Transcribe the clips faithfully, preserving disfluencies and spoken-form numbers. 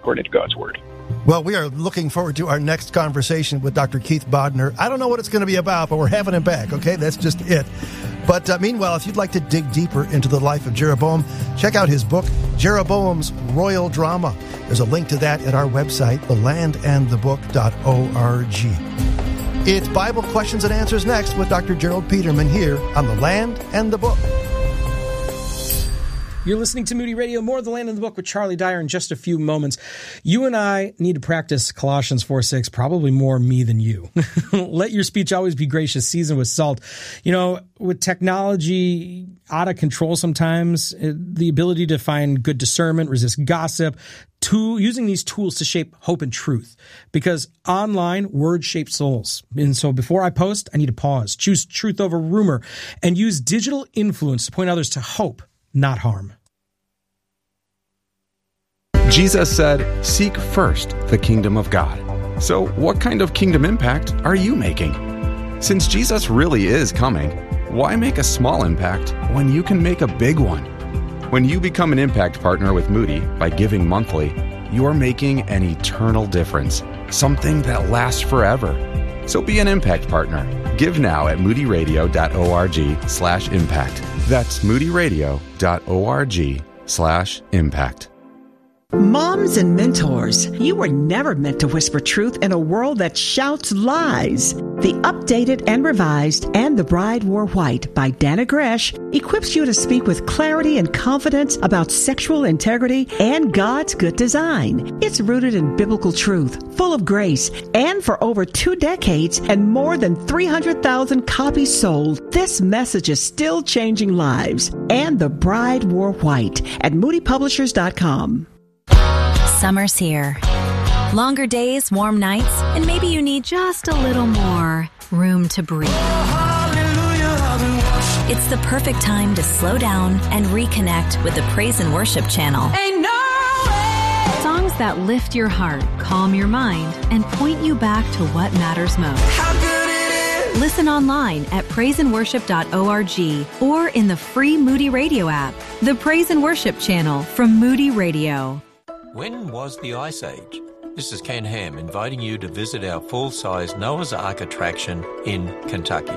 according to God's Word. Well, we are looking forward to our next conversation with Doctor Keith Bodner. I don't know what it's going to be about, but we're having him back, okay? That's just it. But uh, meanwhile, if you'd like to dig deeper into the life of Jeroboam, check out his book, Jeroboam's Royal Drama. There's a link to that at our website, the land and the book dot org. It's Bible Questions and Answers next with Doctor Gerald Peterman here on The Land and the Book. You're listening to Moody Radio, more of The Land and the Book with Charlie Dyer in just a few moments. You and I need to practice Colossians four six, probably more me than you. Let your speech always be gracious, seasoned with salt. You know, with technology out of control sometimes, the ability to find good discernment, resist gossip, to using these tools to shape hope and truth. Because online, words shape souls. And so before I post, I need to pause, choose truth over rumor, and use digital influence to point others to hope, not harm. Jesus said, "Seek first the kingdom of God." So what kind of kingdom impact are you making? Since Jesus really is coming, why make a small impact when you can make a big one? When you become an impact partner with Moody by giving monthly, you are making an eternal difference, something that lasts forever. So be an impact partner. Give now at moodyradio.org slash impact. That's moodyradio.org slash impact. Moms and mentors, you were never meant to whisper truth in a world that shouts lies. The updated and revised And the Bride Wore White by Dana Gresh equips you to speak with clarity and confidence about sexual integrity and God's good design. It's rooted in biblical truth, full of grace, and for over two decades and more than three hundred thousand copies sold, this message is still changing lives. And the Bride Wore White at moody publishers dot com. Summer's here. Longer days, warm nights, and maybe you need just a little more room to breathe. It's the perfect time to slow down and reconnect with the Praise and Worship channel. Ain't no way. Songs that lift your heart, calm your mind, and point you back to what matters most. How good it is. Listen online at praise and worship dot org or in the free Moody Radio app. The Praise and Worship channel from Moody Radio. When was the Ice Age? This is Ken Ham inviting you to visit our full-size Noah's Ark attraction in Kentucky.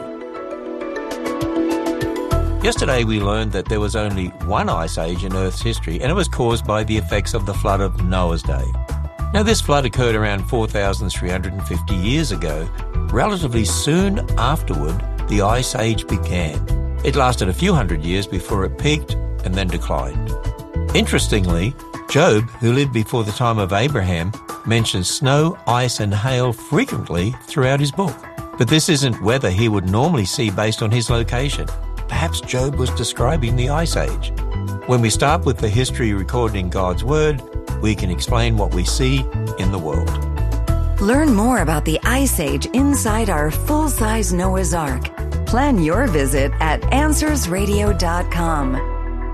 Yesterday we learned that there was only one ice age in Earth's history, and it was caused by the effects of the flood of Noah's day. Now this flood occurred around four thousand three hundred fifty years ago. Relatively soon afterward, the Ice Age began. It lasted a few hundred years before it peaked and then declined. Interestingly, Job, who lived before the time of Abraham, mentions snow, ice and hail frequently throughout his book. But this isn't weather he would normally see based on his location. Perhaps Job was describing the Ice Age. When we start with the history recorded in God's Word, we can explain what we see in the world. Learn more about the Ice Age inside our full-size Noah's Ark. Plan your visit at answers radio dot com.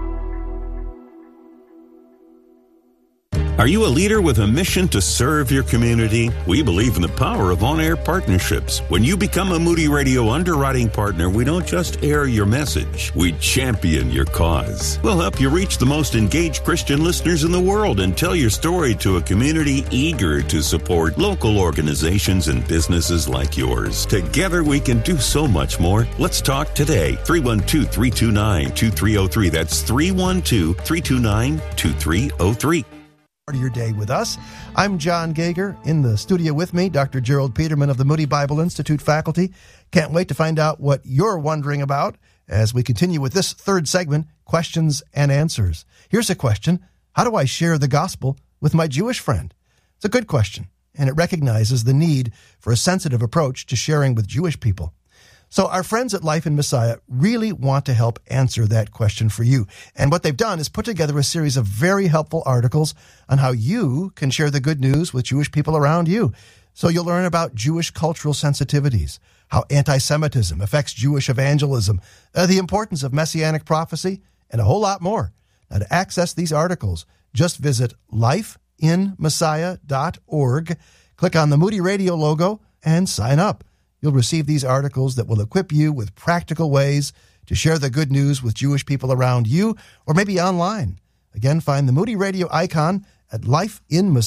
Are you a leader with a mission to serve your community? We believe in the power of on-air partnerships. When you become a Moody Radio underwriting partner, we don't just air your message, we champion your cause. We'll help you reach the most engaged Christian listeners in the world and tell your story to a community eager to support local organizations and businesses like yours. Together we can do so much more. Let's talk today. three one two, three two nine, two three zero three. That's three one two, three two nine, two three zero three. Part of your day with us. I'm John Gager. In the studio with me, Doctor Gerald Peterman of the Moody Bible Institute faculty. Can't wait to find out what you're wondering about as we continue with this third segment, Questions and Answers. Here's a question. How do I share the gospel with my Jewish friend? It's a good question, and it recognizes the need for a sensitive approach to sharing with Jewish people. So our friends at Life in Messiah really want to help answer that question for you. And what they've done is put together a series of very helpful articles on how you can share the good news with Jewish people around you. So you'll learn about Jewish cultural sensitivities, how anti-Semitism affects Jewish evangelism, uh, the importance of messianic prophecy, and a whole lot more. Now, to access these articles, just visit life in messiah dot org, click on the Moody Radio logo, and sign up. You'll receive these articles that will equip you with practical ways to share the good news with Jewish people around you, or maybe online. Again, find the Moody Radio icon at Life in Messiah.